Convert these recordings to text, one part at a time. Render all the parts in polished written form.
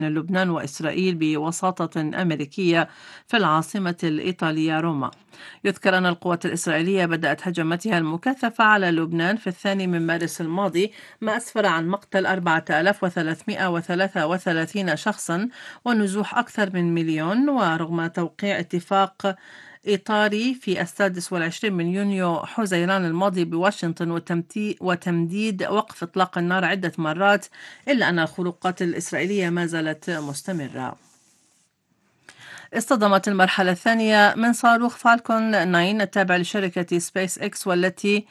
لبنان وإسرائيل بوساطة أمريكية في العاصمة الإيطالية روما. يذكر أن القوات الإسرائيلية بدأت هجماتها المكثفة على لبنان في 2 مارس الماضي، ما أسفر عن مقتل 4333 شخصا ونزوح أكثر من مليون. ورغم توقيع اتفاق إطاري في 26 حزيران الماضي بواشنطن وتمديد وقف إطلاق النار عدة مرات، إلا أن الخروقات الإسرائيلية ما زالت مستمرة. اصطدمت المرحلة الثانية من صاروخ فالكون 9 التابع لشركة سبيس إكس، والتي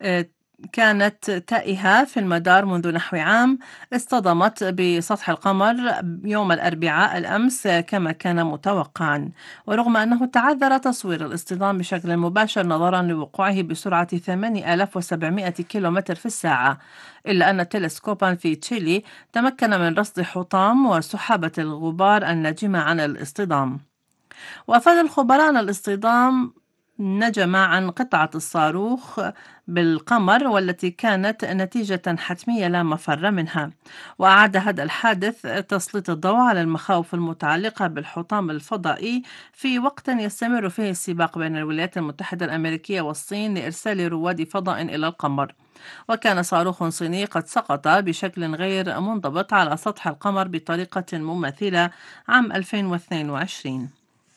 كانت تائهة في المدار منذ نحو عام، اصطدمت بسطح القمر يوم الأربعاء الأمس كما كان متوقعا. ورغم أنه تعذر تصوير الاصطدام بشكل مباشر نظرا لوقوعه بسرعة 8700 كيلومتر في الساعة، إلا أن تلسكوبا في تشيلي تمكن من رصد حطام وسحابة الغبار الناجمة عن الاصطدام. وأفاد الخبراء أن الاصطدام نجم عن قطعة الصاروخ بالقمر، والتي كانت نتيجة حتمية لا مفر منها. وأعاد هذا الحادث تسليط الضوء على المخاوف المتعلقة بالحطام الفضائي في وقت يستمر فيه السباق بين الولايات المتحدة الأمريكية والصين لإرسال رواد فضاء إلى القمر. وكان صاروخ صيني قد سقط بشكل غير منضبط على سطح القمر بطريقة مماثلة عام 2022.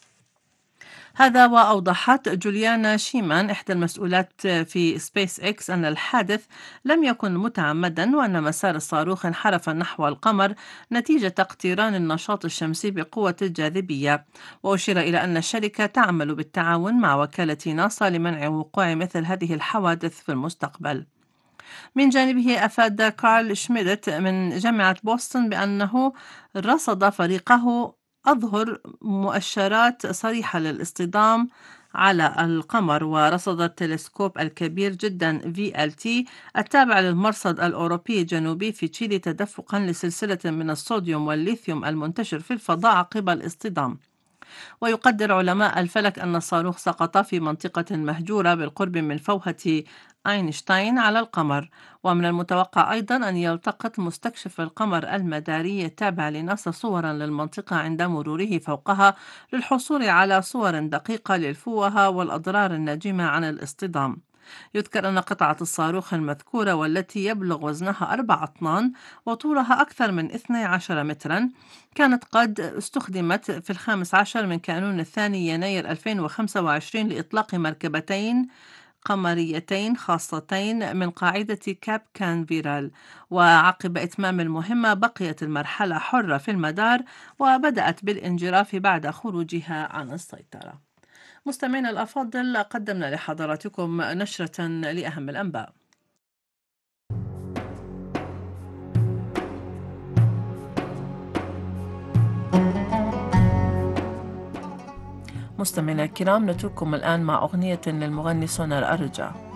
هذا وأوضحت جوليانا شيمان إحدى المسؤولات في سبيس إكس أن الحادث لم يكن متعمدا، وأن مسار الصاروخ انحرف نحو القمر نتيجة اقتران النشاط الشمسي بقوة الجاذبية. وأشير إلى أن الشركة تعمل بالتعاون مع وكالة ناسا لمنع وقوع مثل هذه الحوادث في المستقبل. من جانبه أفاد كارل شميدت من جامعة بوسطن بأنه رصد فريقه أظهر مؤشرات صريحة للاصطدام على القمر. ورصد التلسكوب الكبير جدا VLT التابع للمرصد الأوروبي الجنوبي في تشيلي تدفقا لسلسلة من الصوديوم والليثيوم المنتشر في الفضاء عقب الاصطدام. ويقدر علماء الفلك أن الصاروخ سقط في منطقة مهجورة بالقرب من فوهة أينشتاين على القمر. ومن المتوقع أيضا أن يلتقط مستكشف القمر المداري التابع لناسا صورا للمنطقة عند مروره فوقها للحصول على صور دقيقة للفوهة والأضرار الناجمة عن الاصطدام. يذكر أن قطعة الصاروخ المذكورة، والتي يبلغ وزنها 4 أطنان وطولها أكثر من 12 مترا، كانت قد استخدمت في 15 من كانون الثاني يناير 2025 لإطلاق مركبتين قمريتين خاصتين من قاعدة كاب كانفيرال. وعقب إتمام المهمة بقيت المرحلة حرة في المدار، وبدأت بالانجراف بعد خروجها عن السيطرة. مستمعينا الأفاضل، قدمنا لحضراتكم نشرة لأهم الأنباء. مستمعينا الكرام، نترككم الآن مع أغنية للمغني سونار أرجع.